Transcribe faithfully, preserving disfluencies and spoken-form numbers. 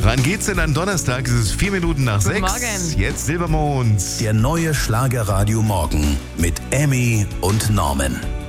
Wann geht's denn an Donnerstag? Es ist vier Minuten nach Guten sechs. Morgen. Jetzt Silbermond. Der neue Schlagerradio Morgen mit Emmy und Norman.